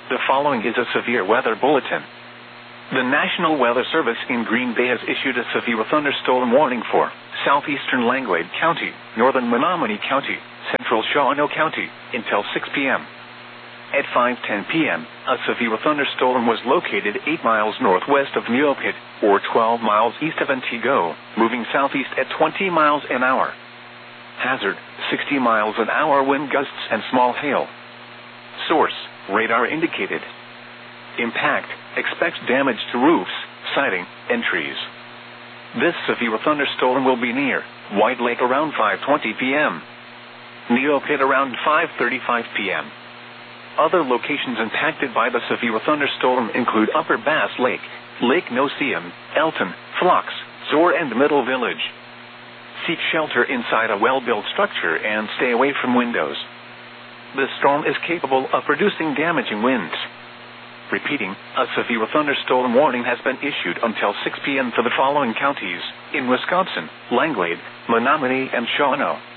The following is a severe weather bulletin. The National Weather Service in Green Bay has issued a severe thunderstorm warning for southeastern Langlade County, northern Menominee County, central Shawano County, until 6 p.m. At 5:10 p.m., a severe thunderstorm was located 8 miles northwest of Neopit, or 12 miles east of Antigo, moving southeast at 20 miles an hour. Hazard, 60 miles an hour wind gusts and small hail. Source, radar indicated. Impact, expects damage to roofs, siding, and trees. This severe thunderstorm will be near White Lake around 5:20 p.m. Neopit around 5:35 p.m. Other locations impacted by the severe thunderstorm include Upper Bass Lake, Lake Noseum, Elton, Phlox, Zor and Middle Village. Seek shelter inside a well-built structure and stay away from windows. The storm is capable of producing damaging winds. Repeating, a severe thunderstorm warning has been issued until 6 p.m. for the following counties in Wisconsin: Langlade, Menominee, and Shawano.